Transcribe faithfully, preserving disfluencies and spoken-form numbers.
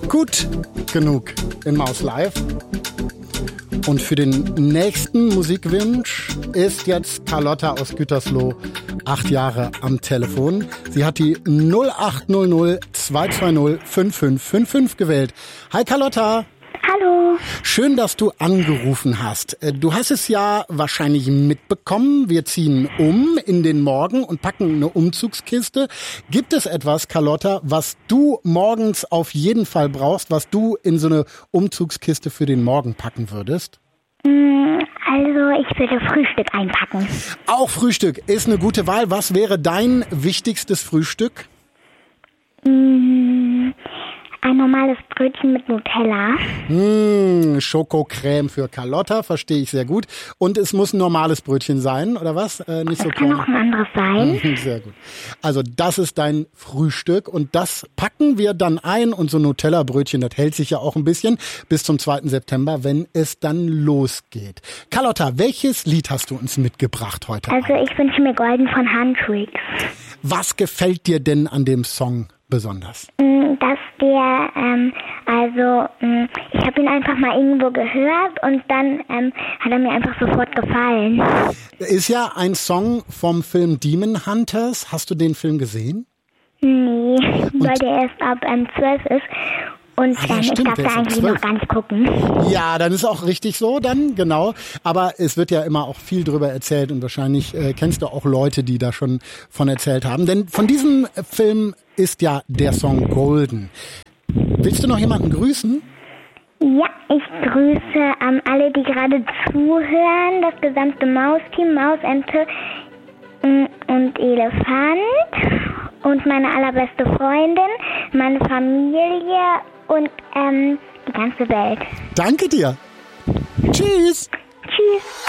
Gut genug in Maus Live. Und für den nächsten Musikwunsch ist jetzt Carlotta aus Gütersloh, acht Jahre am Telefon. Sie hat die null acht null null zwei zwei null fünf fünf fünf fünf gewählt. Hi Carlotta. Hallo. Schön, dass du angerufen hast. Du hast es ja wahrscheinlich mitbekommen. Wir ziehen um in den Morgen und packen eine Umzugskiste. Gibt es etwas, Carlotta, was du morgens auf jeden Fall brauchst, was du in so eine Umzugskiste für den Morgen packen würdest? Also ich würde Frühstück einpacken. Auch Frühstück ist eine gute Wahl. Was wäre dein wichtigstes Frühstück? Mmh, ein normales Brötchen mit Nutella. Mmh, Schokocreme für Carlotta, verstehe ich sehr gut. Und es muss ein normales Brötchen sein, oder was? Äh, nicht Das so kann klein. auch ein anderes sein. Sehr gut. Also das ist dein Frühstück und das packen wir dann ein und so ein Nutella-Brötchen, das hält sich ja auch ein bisschen bis zum zweiten September, wenn es dann losgeht. Carlotta, welches Lied hast du uns mitgebracht heute? Also ich wünsche mir Golden von Handtricks. Was gefällt dir denn an dem Song besonders? Dass der, ähm, also ähm, ich habe ihn einfach mal irgendwo gehört und dann ähm, hat er mir einfach sofort gefallen. Ist ja ein Song vom Film Demon Hunters. Hast du den Film gesehen? Nee, weil der erst ab ähm, zwölf ist. Und Ah, ja, ähm, stimmt, ich darf der da ist ab eigentlich zwölf. noch gar nicht gucken. Ja, dann ist auch richtig so, dann, genau. Aber es wird ja immer auch viel drüber erzählt und wahrscheinlich äh, kennst du auch Leute, die da schon von erzählt haben. Denn von diesem Film ist ja der Song Golden. Willst du noch jemanden grüßen? Ja, ich grüße ähm, alle, die gerade zuhören, das gesamte Mausteam, Mausente ähm, und Elefant und meine allerbeste Freundin, meine Familie und ähm, die ganze Welt. Danke dir. Tschüss. Tschüss.